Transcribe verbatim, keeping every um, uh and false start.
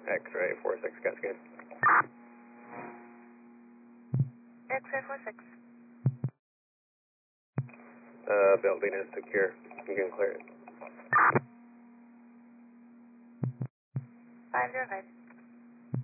X-ray four six Cascade. X-ray four six. Uh, building is secure. You can clear it. five zero five.